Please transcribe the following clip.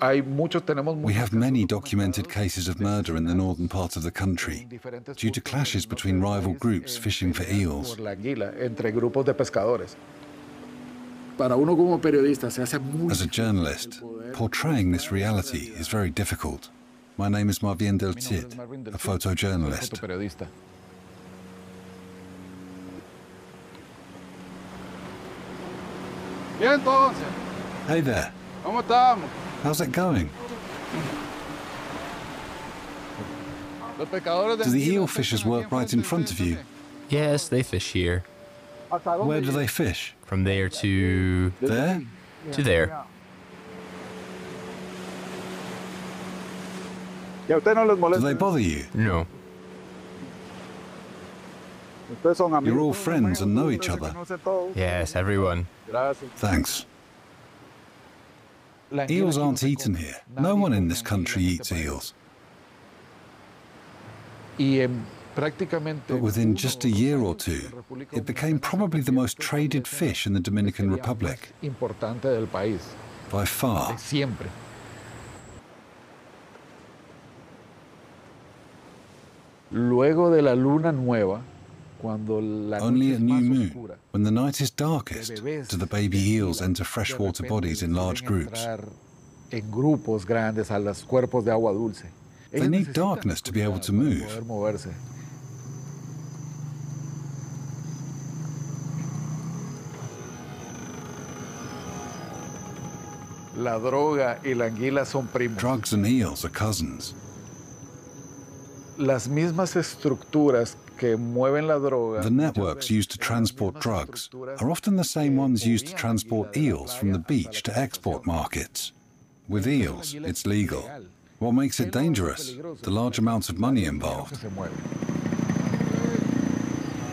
We have many documented cases of murder in the northern part of the country due to clashes between rival groups fishing for eels. As a journalist, portraying this reality is very difficult. My name is Marvin Del Cid, a photojournalist. Hey there. How's it going? Do the eel fishers work right in front of you? Yes, they fish here. Where do they fish? From there to... There? to there. Do they bother you? No. You're all friends and know each other. Yes, everyone. Thanks. Eels aren't eaten here. No one in this country eats eels. But within just a year or two, it became probably the most traded fish in the Dominican Republic. By far. Only at new moon, when the night is darkest, do the baby eels enter freshwater bodies in large groups. They need darkness to be able to move. Drugs and eels are cousins. The networks used to transport drugs are often the same ones used to transport eels from the beach to export markets. With eels, it's legal. What makes it dangerous? The large amounts of money involved.